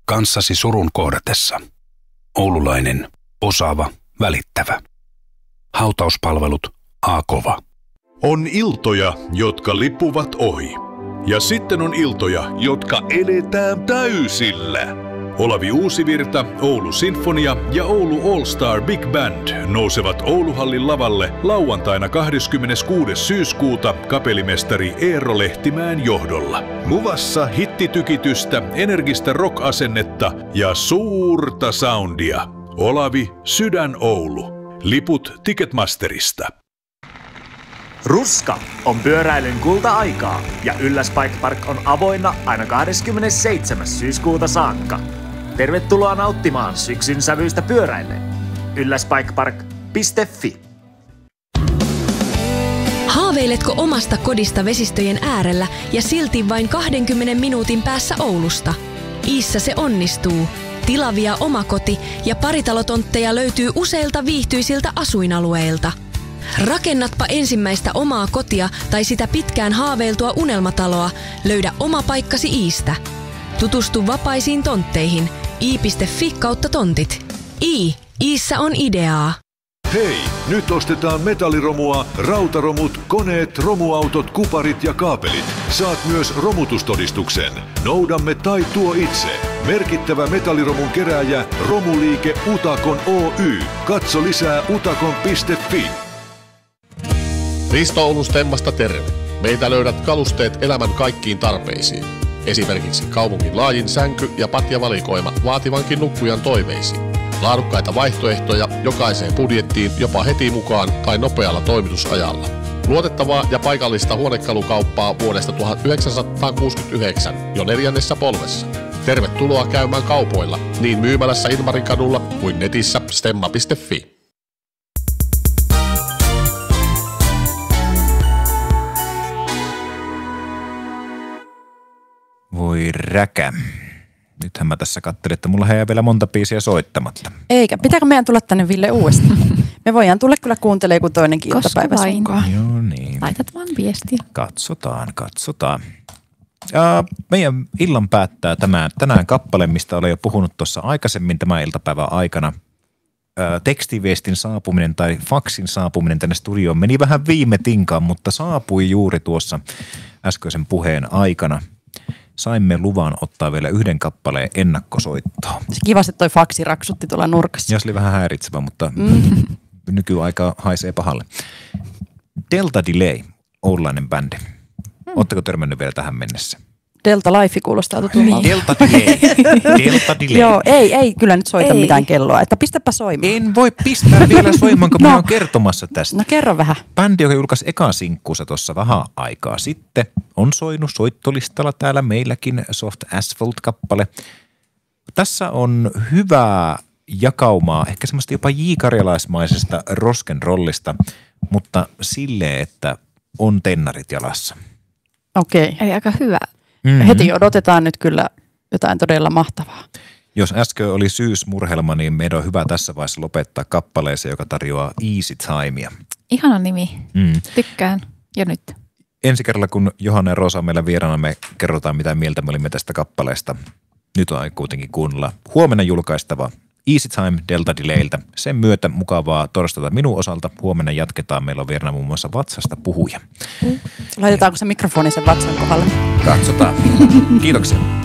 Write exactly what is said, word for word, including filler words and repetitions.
Kanssasi surun kohdatessa. Oululainen, osaava, välittävä. Hautauspalvelut A-kova. On iltoja, jotka lippuvat ohi. Ja sitten on iltoja, jotka eletään täysillä. Olavi Uusivirta, Oulu Sinfonia ja Oulu All Star Big Band nousevat Ouluhallin lavalle lauantaina kahdeskymmeneskuudes syyskuuta kapellimestari Eero Lehtimäen johdolla. Luvassa hittitykitystä, energistä rock-asennetta ja suurta soundia. Olavi, Sydän Oulu. Liput Ticketmasterista. Ruska on pyöräilyn kulta-aikaa ja Ylläs Bike Park on avoinna aina kahdeskymmenesseitsemäs syyskuuta saakka. Tervetuloa nauttimaan syksyn sävyistä pyöräillen. ylläs bike park piste fi. Haaveiletko omasta kodista vesistöjen äärellä ja silti vain kahdenkymmenen minuutin päässä Oulusta? Iissä se onnistuu. Tilavia omakoti- ja paritalotontteja löytyy useilta viihtyisiltä asuinalueilta. Rakennatpa ensimmäistä omaa kotia tai sitä pitkään haaveiltua unelmataloa, löydä oma paikkasi Iistä. Tutustu vapaisiin tontteihin. i piste fi kautta tontit. I. Iissä on ideaa. Hei, nyt ostetaan metalliromua, rautaromut, koneet, romuautot, kuparit ja kaapelit. Saat myös romutustodistuksen. Noudamme tai tuo itse. Merkittävä metalliromun kerääjä Romuliike Utakon Oy. Katso lisää utakon piste fi. Risto Oulun Stemmasta terve. Meitä löydät kalusteet elämän kaikkiin tarpeisiin. Esimerkiksi kaupungin laajin sänky- ja patjavalikoima vaativankin nukkujan toiveisiin. Laadukkaita vaihtoehtoja jokaiseen budjettiin jopa heti mukaan tai nopealla toimitusajalla. Luotettavaa ja paikallista huonekalukauppaa vuodesta tuhatyhdeksänsataakuusikymmentäyhdeksän jo neljännessä polvessa. Tervetuloa käymään kaupoilla niin myymälässä Ilmarin kadulla kuin netissä stemma piste fi. Voi räkä. Nythän mä tässä katselin, että mulla jää vielä monta biisiä soittamatta. Eikä. Pitääkö meidän tulla tänne Ville uudestaan? Me voidaan tulla kyllä kuuntelemaan kuin toinenkin iltapäivä sunkaan. Joo niin. Laitat vaan viestiä. Katsotaan, katsotaan. Ja meidän illan päättää tämä, tänään kappale, mistä olen jo puhunut tuossa aikaisemmin tämän iltapäivän aikana. Ää, tekstiviestin saapuminen tai faksin saapuminen tänne studioon meni vähän viime tinkaan, mutta saapui juuri tuossa äskeisen puheen aikana. Saimme luvan ottaa vielä yhden kappaleen ennakkosoittoa. Kivasti toi faksi raksutti tuolla nurkassa. Ja se oli vähän häiritsevä, mutta mm. nykyaika haisee pahalle. Delta Delay, oululainen bändi. Mm. Oletteko törmännyt vielä tähän mennessä? Delta Life kuulostaa tutummalta. Delta Delay. Delta Delay. Joo, ei, ei kyllä nyt soita ei. mitään kelloa. Että pistäpä soimaan. En voi pistää vielä soimaan, kun no. minä olen kertomassa tästä. No kerro vähän. Bändi, joka julkaisi ekan sinkkuunsa tuossa vähän aikaa sitten, on soinut soittolistalla täällä meilläkin Soft Asphalt-kappale. Tässä on hyvää jakaumaa, ehkä semmoista jopa jiikarialaismaisesta rock'n'rollista, mutta silleen, että on tennarit jalassa. Okei. Okay. Eli aika hyvä. Mm-hmm. Heti odotetaan nyt kyllä jotain todella mahtavaa. Jos äsken oli syysmurhelma, niin meidän on hyvä tässä vaiheessa lopettaa kappaleeseen, joka tarjoaa Easy Timea. Ihana nimi. Mm. Tykkään. Jo nyt. Ensi kerralla, kun Johanna ja Rosa on meillä vieraana, me kerrotaan, mitä mieltä me olimme tästä kappaleesta. Nyt on kuitenkin kuunnella huomenna julkaistava Easy Time Delta Delayltä. Sen myötä mukavaa torstaita minun osalta. Huomenna jatketaan. Meillä on vieraana muun muassa Vatsasta puhuja. Mm. Laitetaanko se mikrofoni sen vatsan kohdalle? Katsotaan. Kiitoksia.